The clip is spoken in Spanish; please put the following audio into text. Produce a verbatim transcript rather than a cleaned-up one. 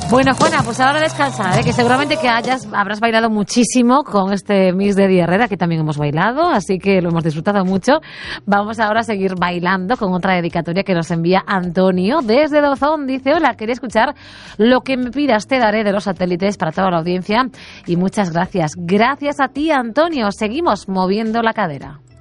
Bueno, Juana, pues ahora descansar, ¿eh? Que seguramente que hayas, habrás bailado muchísimo con este mix de Di Herrera, que también hemos bailado, así que lo hemos disfrutado mucho. Vamos ahora a seguir bailando con otra dedicatoria que nos envía Antonio desde Dozón. Dice: hola, quería escuchar Lo que me pidas te daré de Los Satélites para toda la audiencia y muchas gracias. Gracias a ti, Antonio. Seguimos moviendo la cadera.